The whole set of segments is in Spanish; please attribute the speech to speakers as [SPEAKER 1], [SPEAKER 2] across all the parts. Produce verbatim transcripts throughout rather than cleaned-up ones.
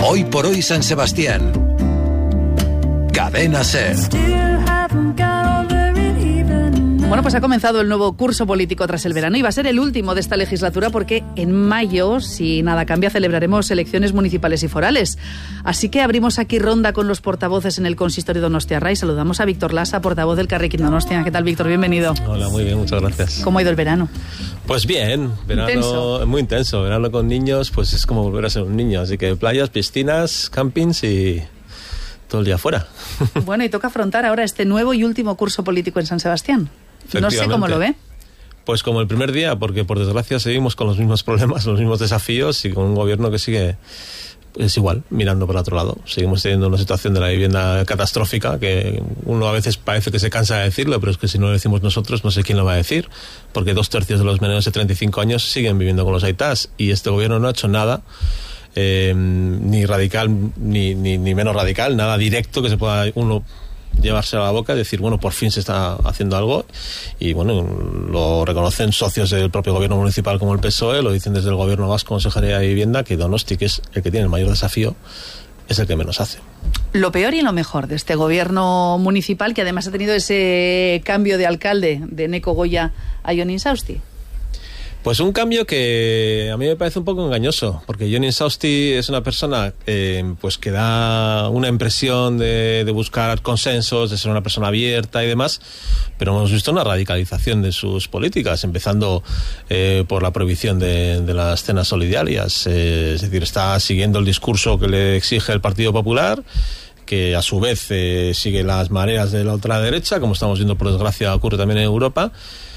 [SPEAKER 1] Hoy por hoy San Sebastián. Cadena SER.
[SPEAKER 2] Bueno, pues ha comenzado el nuevo curso político tras el verano y va a ser el último de esta legislatura porque en mayo, si nada cambia, celebraremos elecciones municipales y forales. Así que abrimos aquí ronda con los portavoces en el consistorio donostiarra y saludamos a Víctor Lasa, portavoz del Carrequín Donostia. ¿Qué tal, Víctor? Bienvenido.
[SPEAKER 3] Hola, muy bien, muchas gracias.
[SPEAKER 2] ¿Cómo ha ido el verano?
[SPEAKER 3] Pues bien, verano
[SPEAKER 2] ¿Intenso?
[SPEAKER 3] Muy intenso. Verano con niños, pues es como volver a ser un niño. Así que playas, piscinas, campings y todo el día fuera.
[SPEAKER 2] Bueno, y toca afrontar ahora este nuevo y último curso político en San Sebastián. No sé cómo lo ve.
[SPEAKER 3] Pues como el primer día, porque por desgracia seguimos con los mismos problemas, los mismos desafíos y con un gobierno que sigue, es igual, mirando para otro lado. Seguimos teniendo una situación de la vivienda catastrófica que uno a veces parece que se cansa de decirlo, pero es que si no lo decimos nosotros no sé quién lo va a decir, porque dos tercios de los menores de treinta y cinco años siguen viviendo con los aitás y este gobierno no ha hecho nada. Eh, ni radical ni, ni, ni menos radical, nada directo que se pueda uno llevarse a la boca y decir, bueno, por fin se está haciendo algo y bueno, lo reconocen socios del propio gobierno municipal como el P S O E, lo dicen desde el gobierno vasco, Consejería de Vivienda, que Donosti, que es el que tiene el mayor desafío, es el que menos hace.
[SPEAKER 2] Lo peor y lo mejor de este gobierno municipal, que además ha tenido ese cambio de alcalde de Eneko Goya a Jon Insausti.
[SPEAKER 3] Pues un cambio que a mí me parece un poco engañoso, porque Jon Insausti es una persona eh, pues que da una impresión de, de buscar consensos, de ser una persona abierta y demás, pero hemos visto una radicalización de sus políticas, empezando eh, por la prohibición de, de las cenas solidarias, eh, es decir, está siguiendo el discurso que le exige el Partido Popular, que a su vez eh, sigue las mareas de la ultraderecha, como estamos viendo por desgracia ocurre también en Europa.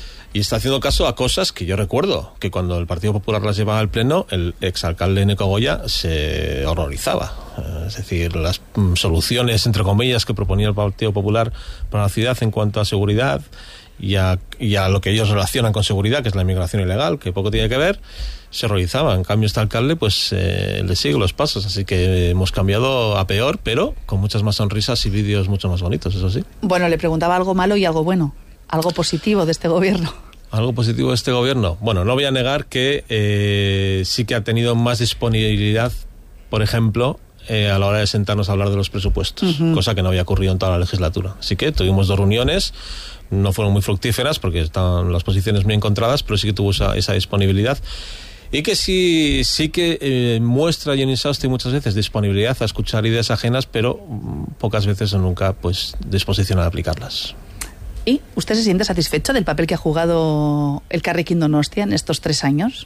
[SPEAKER 3] Y está haciendo caso a cosas que yo recuerdo, que cuando el Partido Popular las llevaba al Pleno, el exalcalde Eneko Goya se horrorizaba. Es decir, las mm, soluciones, entre comillas, que proponía el Partido Popular para la ciudad en cuanto a seguridad y a, y a lo que ellos relacionan con seguridad, que es la inmigración ilegal, que poco tiene que ver, se horrorizaba. En cambio, este alcalde pues eh, le sigue los pasos, así que hemos cambiado a peor, pero con muchas más sonrisas y vídeos mucho más bonitos, eso sí.
[SPEAKER 2] Bueno, le preguntaba algo malo y algo bueno. Algo positivo de este gobierno.
[SPEAKER 3] Algo positivo de este gobierno. Bueno, no voy a negar que eh, sí que ha tenido más disponibilidad, por ejemplo, eh, a la hora de sentarnos a hablar de los presupuestos, uh-huh. cosa que no había ocurrido en toda la legislatura. Así que tuvimos dos reuniones, no fueron muy fructíferas porque estaban las posiciones muy encontradas, pero sí que tuvo esa, esa disponibilidad. Y que sí, sí que eh, muestra Jon Insausti muchas veces disponibilidad a escuchar ideas ajenas, pero pocas veces o nunca pues disposición a aplicarlas.
[SPEAKER 2] ¿Y usted se siente satisfecho del papel que ha jugado el Carrequín Donostia en estos tres años?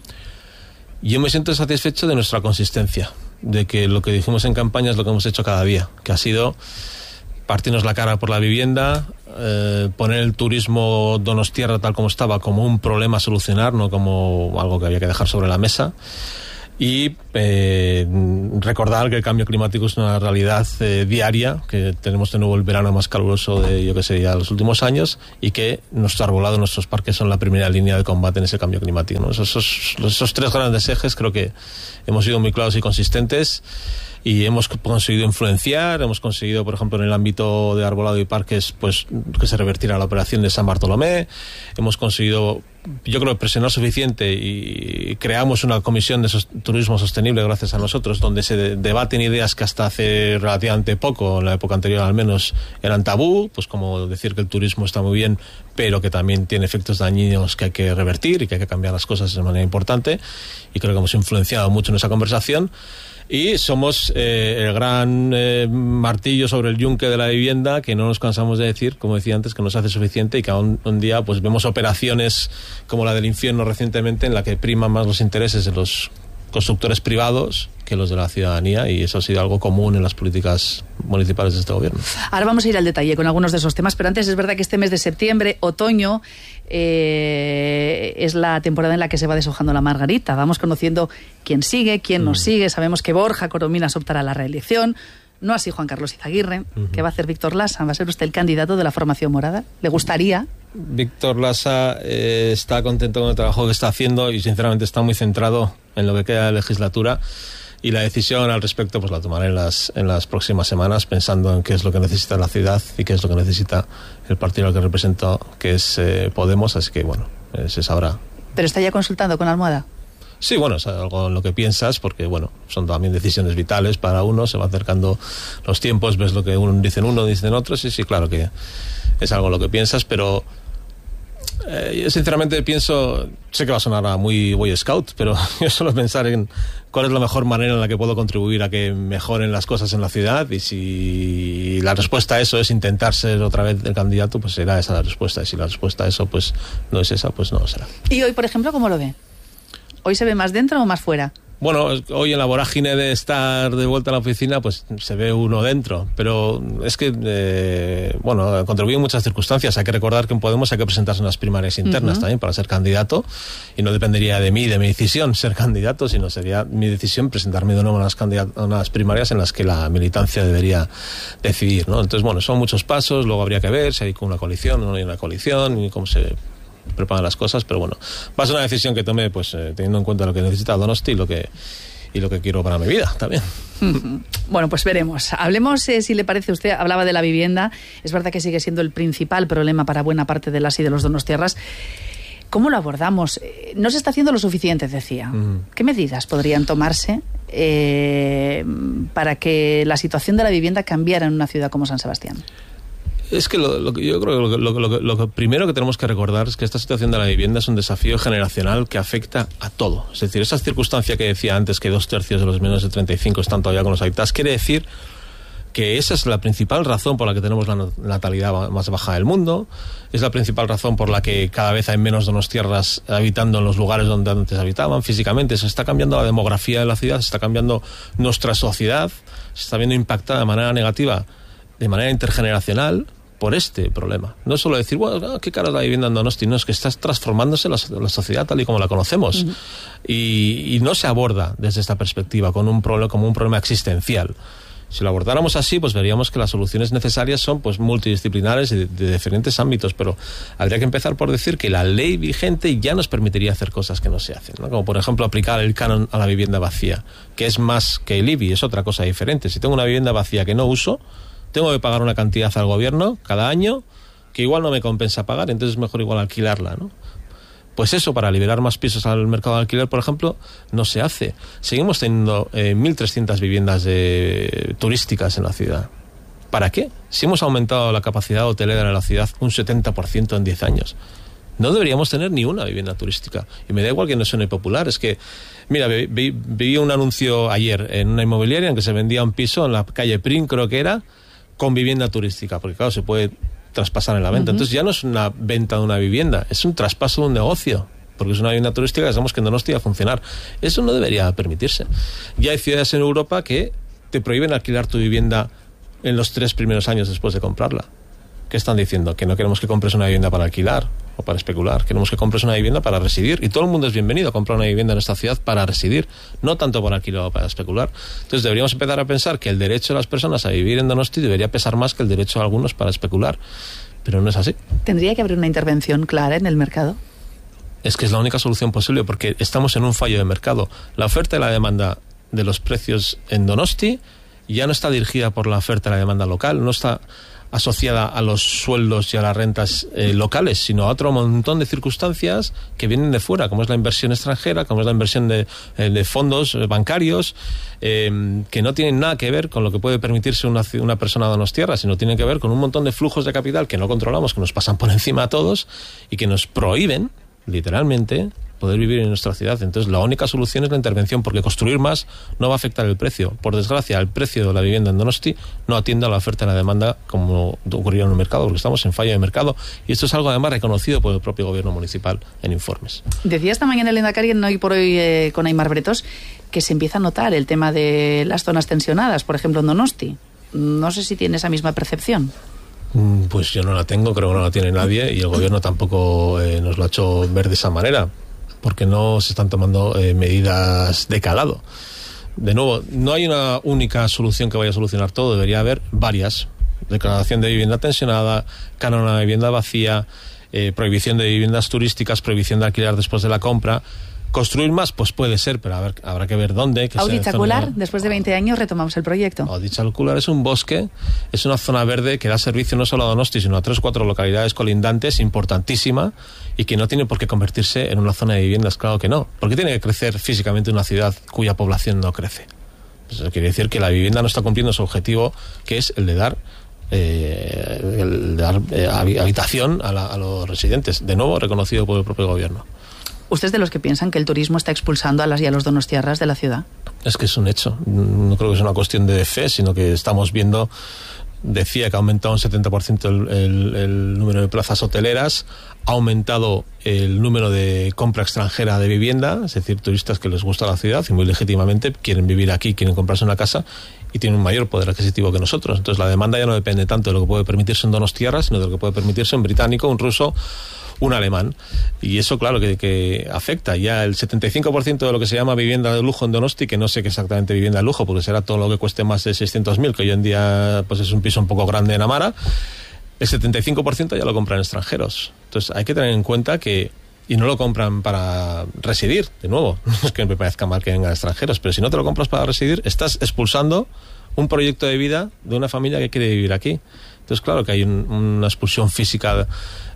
[SPEAKER 3] Yo me siento satisfecho de nuestra consistencia, de que lo que dijimos en campaña es lo que hemos hecho cada día, que ha sido partirnos la cara por la vivienda, eh, poner el turismo donostiarra tal como estaba como un problema a solucionar, no como algo que había que dejar sobre la mesa. Y eh, recordar que el cambio climático es una realidad eh, diaria, que tenemos de nuevo el verano más caluroso de, yo que sé, ya los últimos años, y que nuestro arbolado, nuestros parques son la primera línea de combate en ese cambio climático, ¿no? Esos, esos, esos tres grandes ejes creo que hemos sido muy claros y consistentes. Y hemos conseguido influenciar, hemos conseguido, por ejemplo, en el ámbito de arbolado y parques, pues que se revertiera la operación de San Bartolomé. Hemos conseguido, yo creo, presionar suficiente y creamos una comisión de sos- turismo sostenible gracias a nosotros, donde se de- debaten ideas que hasta hace relativamente poco, en la época anterior al menos, eran tabú, pues como decir que el turismo está muy bien, pero que también tiene efectos dañinos que hay que revertir y que hay que cambiar las cosas de manera importante. Y creo que hemos influenciado mucho en esa conversación. Y somos eh, el gran eh, martillo sobre el yunque de la vivienda, que no nos cansamos de decir, como decía antes, que nos hace suficiente, y que aún un día pues vemos operaciones como la del infierno recientemente, en la que priman más los intereses de los constructores privados que los de la ciudadanía, y eso ha sido algo común en las políticas municipales de este gobierno.
[SPEAKER 2] Ahora vamos a ir al detalle con algunos de esos temas, pero antes es verdad que este mes de septiembre, otoño, eh, es la temporada en la que se va deshojando la margarita. Vamos conociendo quién sigue, quién mm. nos sigue. Sabemos que Borja Corominas optará a la reelección, no así Juan Carlos Izaguirre. Uh-huh. ¿Qué va a hacer Víctor Lasa? ¿Va a ser usted el candidato de la formación morada? ¿Le gustaría?
[SPEAKER 3] Víctor Lasa eh, está contento con el trabajo que está haciendo y sinceramente está muy centrado en lo que queda de legislatura, y la decisión al respecto pues la tomaré en las, en las próximas semanas, pensando en qué es lo que necesita la ciudad y qué es lo que necesita el partido al que represento, que es eh, Podemos, así que bueno, eh, se sabrá.
[SPEAKER 2] ¿Pero está ya consultando con Almohada?
[SPEAKER 3] Sí, bueno, es algo en lo que piensas, porque bueno, son también decisiones vitales para uno, se va acercando los tiempos, ves lo que uno dicen uno, dicen otros, y sí, claro que es algo en lo que piensas, pero eh, yo sinceramente pienso, sé que va a sonar a muy Boy Scout, pero yo suelo pensar en cuál es la mejor manera en la que puedo contribuir a que mejoren las cosas en la ciudad, y si la respuesta a eso es intentar ser otra vez el candidato, pues será esa la respuesta, y si la respuesta a eso pues no es esa, pues no lo será.
[SPEAKER 2] ¿Y hoy, por ejemplo, cómo lo ve? ¿Hoy se ve más dentro o más fuera?
[SPEAKER 3] Bueno, hoy en la vorágine de estar de vuelta a la oficina, pues se ve uno dentro, pero es que, eh, bueno, contribuye en muchas circunstancias. Hay que recordar que en Podemos hay que presentarse en las primarias internas uh-huh. también para ser candidato, y no dependería de mí, de mi decisión ser candidato, sino sería mi decisión presentarme de nuevo a unas, candidat- a unas primarias en las que la militancia debería decidir, ¿no? Entonces, bueno, son muchos pasos, luego habría que ver si hay una coalición o no hay una coalición, y cómo se preparan las cosas, pero bueno, va a ser una decisión que tome pues eh, teniendo en cuenta lo que necesita Donosti y lo que y lo que quiero para mi vida también.
[SPEAKER 2] Bueno, pues veremos. Hablemos, eh, si le parece, usted hablaba de la vivienda. Es verdad que sigue siendo el principal problema para buena parte de las y de los donostiarras. ¿Cómo lo abordamos? No se está haciendo lo suficiente, decía. Mm. ¿Qué medidas podrían tomarse eh, para que la situación de la vivienda cambiara en una ciudad como San Sebastián?
[SPEAKER 3] Es que lo, lo, yo creo que lo, lo, lo, lo primero que tenemos que recordar es que esta situación de la vivienda es un desafío generacional que afecta a todo. Es decir, esa circunstancia que decía antes, que dos tercios de los menores de treinta y cinco están todavía con los habitats, quiere decir que esa es la principal razón por la que tenemos la natalidad más baja del mundo, es la principal razón por la que cada vez hay menos donostiarras habitando en los lugares donde antes habitaban físicamente. Se está cambiando la demografía de la ciudad, se está cambiando nuestra sociedad, se está viendo impactada de manera negativa, de manera intergeneracional, por este problema. No solo decir, bueno, qué cara es la vivienda en Donosti, no, es que está transformándose la, la sociedad tal y como la conocemos. Uh-huh. y, y no se aborda desde esta perspectiva con un problema, como un problema existencial. Si lo abordáramos así, pues veríamos que las soluciones necesarias son pues multidisciplinares y de, de diferentes ámbitos, pero habría que empezar por decir que la ley vigente ya nos permitiría hacer cosas que no se hacen, ¿no? Como por ejemplo aplicar el canon a la vivienda vacía, que es más que el I B I, es otra cosa diferente. Si tengo una vivienda vacía que no uso, tengo que pagar una cantidad al gobierno cada año que igual no me compensa pagar, entonces es mejor igual alquilarla, ¿no? Pues eso, para liberar más pisos al mercado de alquiler, por ejemplo, no se hace. Seguimos teniendo eh, mil trescientas viviendas de, turísticas en la ciudad. ¿Para qué? Si hemos aumentado la capacidad hotelera de la ciudad un setenta por ciento en diez años. No deberíamos tener ni una vivienda turística. Y me da igual que no suene popular. Es que, mira, vi, vi, vi un anuncio ayer en una inmobiliaria en que se vendía un piso en la calle Prim, creo que era, con vivienda turística, porque claro, se puede traspasar en la venta. Uh-huh. Entonces ya no es una venta de una vivienda, es un traspaso de un negocio, porque es una vivienda turística que sabemos que no nos tiene a funcionar. Eso no debería permitirse. Ya hay ciudades en Europa que te prohíben alquilar tu vivienda en los tres primeros años después de comprarla. ¿Qué están diciendo? Que no queremos que compres una vivienda para alquilar o para especular, queremos que compres una vivienda para residir, y todo el mundo es bienvenido a comprar una vivienda en esta ciudad para residir, no tanto para alquilar o para especular. Entonces deberíamos empezar a pensar que el derecho de las personas a vivir en Donosti debería pesar más que el derecho de algunos para especular, pero no es así. ¿Tendría que haber una intervención clara en el mercado? Es que es la única solución posible, porque estamos en un fallo de mercado. La oferta y la demanda de los precios en Donosti ya no está dirigida por la oferta y la demanda local, no está asociada a los sueldos y a las rentas eh, locales, sino a otro montón de circunstancias que vienen de fuera, como es la inversión extranjera, como es la inversión de, eh, de fondos bancarios, eh, que no tienen nada que ver con lo que puede permitirse una, una persona donostiarra, sino tienen que ver con un montón de flujos de capital que no controlamos, que nos pasan por encima a todos y que nos prohíben, literalmente, poder vivir en nuestra ciudad. Entonces la única solución es la intervención, porque construir más no va a afectar el precio. Por desgracia, el precio de la vivienda en Donosti no atiende a la oferta y la demanda como ocurrió en el mercado, porque estamos en fallo de mercado, y esto es algo además reconocido por el propio gobierno municipal en informes. Decía esta mañana el Lehendakari en Hoy por Hoy eh, con Aimar Bretos que se empieza a notar el tema de las zonas tensionadas, por ejemplo en Donosti. No sé si tiene esa misma percepción. Pues yo no la tengo, creo que no la tiene nadie, y el gobierno tampoco eh, nos lo ha hecho ver de esa manera, porque no se están tomando eh, medidas de calado. De nuevo, no hay una única solución que vaya a solucionar todo, debería haber varias. Declaración de vivienda tensionada, canon a la vivienda vacía, eh, prohibición de viviendas turísticas, prohibición de alquilar después de la compra. ¿Construir más? Pues puede ser, pero a ver, habrá que ver dónde. Que
[SPEAKER 2] Audi Txakular,
[SPEAKER 3] zona...
[SPEAKER 2] después de veinte años retomamos el proyecto.
[SPEAKER 3] Audi Txakular es un bosque, es una zona verde que da servicio no solo a Donosti, sino a tres o cuatro localidades colindantes, importantísima, y que no tiene por qué convertirse en una zona de viviendas, claro que no. ¿Por qué tiene que crecer físicamente una ciudad cuya población no crece? Pues eso quiere decir que la vivienda no está cumpliendo su objetivo, que es el de dar Eh, el dar eh, habitación a, la, a los residentes, de nuevo reconocido por el propio gobierno.
[SPEAKER 2] ¿Usted es de los que piensan que el turismo está expulsando a las y a los donostiarras de la ciudad?
[SPEAKER 3] Es que es un hecho, no creo que sea una cuestión de fe, sino que estamos viendo, decía que ha aumentado un setenta por ciento el, el, el número de plazas hoteleras, ha aumentado el número de compra extranjera de vivienda, es decir, turistas que les gusta la ciudad y muy legítimamente quieren vivir aquí, quieren comprarse una casa y tienen un mayor poder adquisitivo que nosotros. Entonces la demanda ya no depende tanto de lo que puede permitirse un donostiarra, sino de lo que puede permitirse un británico, un ruso, un alemán. Y eso, claro, que, que afecta. Ya el setenta y cinco por ciento de lo que se llama vivienda de lujo en Donosti, que no sé qué exactamente vivienda de lujo, porque será todo lo que cueste más de seiscientos mil, que hoy en día pues es un piso un poco grande en Amara, el setenta y cinco por ciento ya lo compran extranjeros. Entonces hay que tener en cuenta que, y no lo compran para residir, de nuevo, no es que me parezca mal que vengan extranjeros, pero si no te lo compras para residir, estás expulsando un proyecto de vida de una familia que quiere vivir aquí. Entonces, claro que hay un, una expulsión física.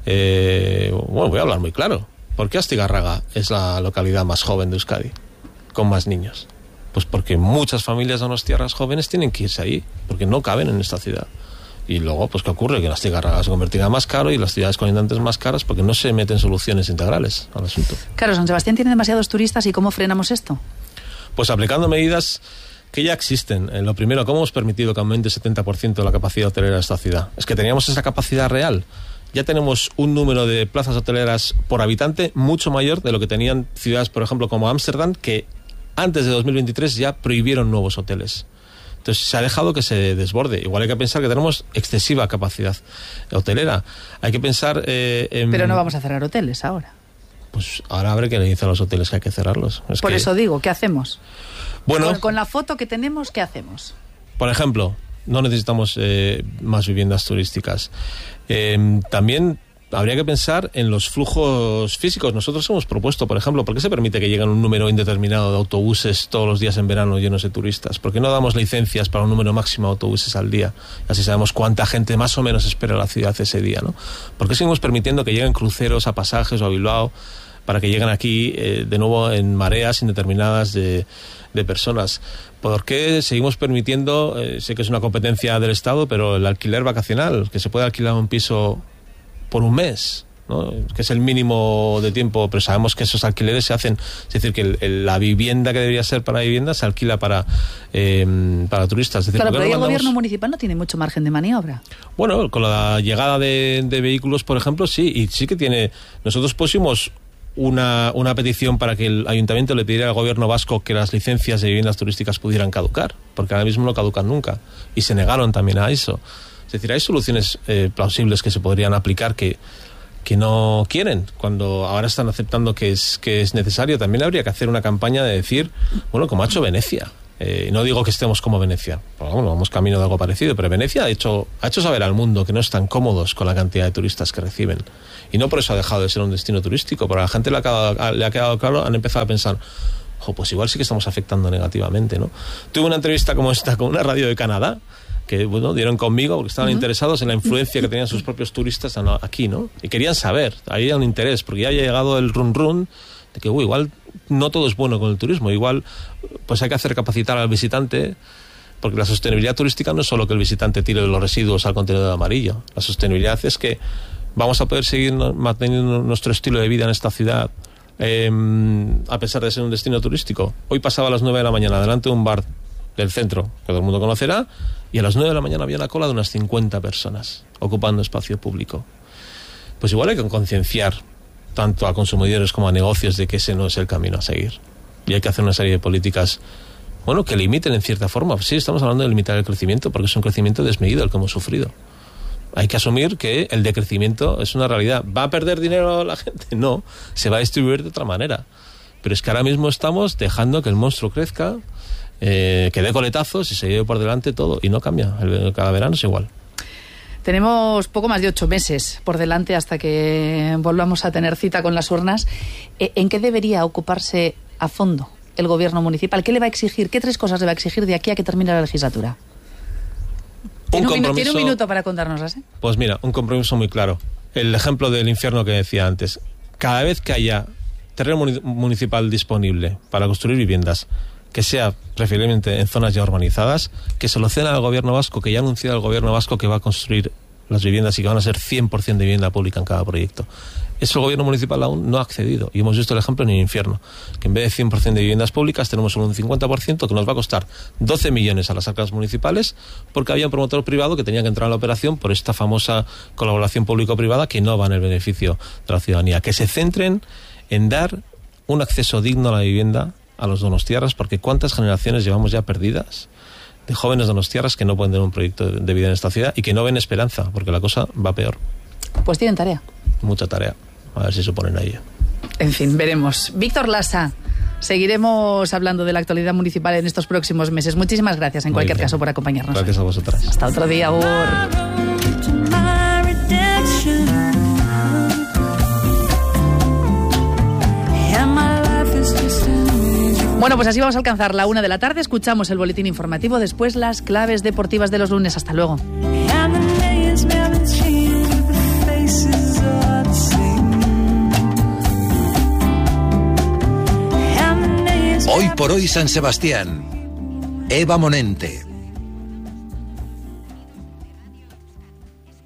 [SPEAKER 3] Eh, bueno, voy a hablar muy claro. ¿Por qué Astigarraga es la localidad más joven de Euskadi, con más niños? Pues porque muchas familias donostiarras jóvenes tienen que irse ahí, porque no caben en esta ciudad. Y luego, pues ¿qué ocurre? Que Astigarraga se convertirá más caro y las ciudades colindantes más caras porque no se meten soluciones integrales al asunto.
[SPEAKER 2] Claro, San Sebastián tiene demasiados turistas, ¿y cómo frenamos esto?
[SPEAKER 3] Pues aplicando medidas que ya existen. Eh, lo primero, ¿cómo hemos permitido que aumente el setenta por ciento de la capacidad hotelera de esta ciudad? Es que teníamos esa capacidad real. Ya tenemos un número de plazas hoteleras por habitante mucho mayor de lo que tenían ciudades, por ejemplo, como Ámsterdam, que antes de dos mil veintitrés ya prohibieron nuevos hoteles. Entonces se ha dejado que se desborde. Igual hay que pensar que tenemos excesiva capacidad hotelera. Hay que pensar eh, en...
[SPEAKER 2] Pero no vamos a cerrar hoteles ahora.
[SPEAKER 3] Pues ahora habrá que le dice a los hoteles que hay que cerrarlos. Es
[SPEAKER 2] Por
[SPEAKER 3] que...
[SPEAKER 2] eso digo, ¿qué hacemos?
[SPEAKER 3] Bueno,
[SPEAKER 2] con, con la foto que tenemos, ¿qué hacemos?
[SPEAKER 3] Por ejemplo, no necesitamos eh, más viviendas turísticas. Eh, también habría que pensar en los flujos físicos. Nosotros hemos propuesto, por ejemplo, ¿por qué se permite que lleguen un número indeterminado de autobuses todos los días en verano llenos de turistas? ¿Por qué no damos licencias para un número máximo de autobuses al día? Así sabemos cuánta gente más o menos espera la ciudad ese día, ¿no? ¿Por qué seguimos permitiendo que lleguen cruceros a Pasajes o a Bilbao para que lleguen aquí eh, de nuevo en mareas indeterminadas de, de personas? ¿Por qué seguimos permitiendo, eh, sé que es una competencia del Estado, pero el alquiler vacacional, que se puede alquilar un piso por un mes, ¿no? Que es el mínimo de tiempo, pero sabemos que esos alquileres se hacen, es decir, que el, el, la vivienda que debería ser para vivienda se alquila para eh, para turistas. Es decir,
[SPEAKER 2] claro, pero
[SPEAKER 3] no
[SPEAKER 2] el
[SPEAKER 3] mandamos...
[SPEAKER 2] gobierno municipal no tiene mucho margen de maniobra.
[SPEAKER 3] Bueno, con la llegada de, de vehículos, por ejemplo, sí, y sí que tiene... Nosotros pusimos una, una petición para que el ayuntamiento le pidiera al gobierno vasco que las licencias de viviendas turísticas pudieran caducar, porque ahora mismo no caducan nunca, y se negaron también a eso. Es decir, hay soluciones eh, plausibles que se podrían aplicar que, que no quieren, cuando ahora están aceptando que es, que es necesario. También habría que hacer una campaña de decir, bueno, como ha hecho Venecia. Eh, no digo que estemos como Venecia, pero bueno, vamos camino de algo parecido, pero Venecia ha hecho, ha hecho saber al mundo que no están cómodos con la cantidad de turistas que reciben. Y no por eso ha dejado de ser un destino turístico, pero a la gente le ha quedado, le ha quedado claro, han empezado a pensar, ojo, pues igual sí que estamos afectando negativamente, ¿no? Tuve una entrevista como esta con una radio de Canadá, que bueno, dieron conmigo porque estaban uh-huh. interesados en la influencia que tenían sus propios turistas aquí, ¿no? Y querían saber, había un interés, porque ya había llegado el run run de que uy, igual no todo es bueno con el turismo, igual pues hay que hacer capacitar al visitante, porque la sostenibilidad turística no es solo que el visitante tire los residuos al contenedor amarillo. La sostenibilidad es que vamos a poder seguir manteniendo nuestro estilo de vida en esta ciudad eh, a pesar de ser un destino turístico. Hoy pasaba a las nueve de la mañana delante de un bar del centro, que todo el mundo conocerá, y a las nueve de la mañana había una cola de unas cincuenta personas ocupando espacio público. Pues igual hay que concienciar tanto a consumidores como a negocios de que ese no es el camino a seguir. Y hay que hacer una serie de políticas, bueno, que limiten en cierta forma. Sí, estamos hablando de limitar el crecimiento, porque es un crecimiento desmedido el que hemos sufrido. Hay que asumir que el decrecimiento es una realidad. ¿Va a perder dinero la gente? No, se va a distribuir de otra manera. Pero es que ahora mismo estamos dejando que el monstruo crezca, Eh, que dé coletazos y se lleve por delante todo y no cambia, el, cada verano es igual.
[SPEAKER 2] Tenemos poco más de ocho meses por delante hasta que volvamos a tener cita con las urnas. ¿En qué debería ocuparse a fondo el gobierno municipal? ¿Qué le va a exigir? ¿Qué tres cosas le va a exigir de aquí a que termine la legislatura? ¿Tiene un, un, ¿Tiene un minuto para contárnoslas? ¿eh?
[SPEAKER 3] Pues mira, un compromiso muy claro. El ejemplo del infierno que decía antes. Cada vez que haya terreno municipal disponible para construir viviendas, que sea preferiblemente en zonas ya urbanizadas, que se lo ceda al gobierno vasco, que ya ha anunciado el gobierno vasco que va a construir las viviendas y que van a ser cien por ciento de vivienda pública en cada proyecto. Eso el gobierno municipal aún no ha accedido, y hemos visto el ejemplo en el infierno, que en vez de cien por ciento de viviendas públicas tenemos solo un cincuenta por ciento, que nos va a costar doce millones a las arcas municipales, porque había un promotor privado que tenía que entrar en la operación por esta famosa colaboración público-privada que no va en el beneficio de la ciudadanía. Que se centren en dar un acceso digno a la vivienda a los donostiarras, porque cuántas generaciones llevamos ya perdidas de jóvenes donostiarras que no pueden tener un proyecto de vida en esta ciudad y que no ven esperanza, porque la cosa va peor.
[SPEAKER 2] Pues tienen tarea.
[SPEAKER 3] Mucha tarea. A ver si se ponen a ello.
[SPEAKER 2] En fin, veremos. Víctor Lasa, seguiremos hablando de la actualidad municipal en estos próximos meses. Muchísimas gracias, en Muy cualquier bien. caso, por acompañarnos.
[SPEAKER 3] Gracias a vosotras.
[SPEAKER 2] Hasta otro día, Ur. Bueno, pues así vamos a alcanzar la una de la tarde. Escuchamos el boletín informativo, después las claves deportivas de los lunes. Hasta luego.
[SPEAKER 1] Hoy por hoy San Sebastián. Eva Monente.